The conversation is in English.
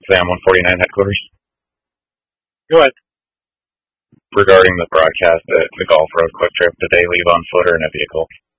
Sam 149 headquarters. Go ahead. Regarding the broadcast at the Golf Road Quick Trip, did they leave on foot or in a vehicle?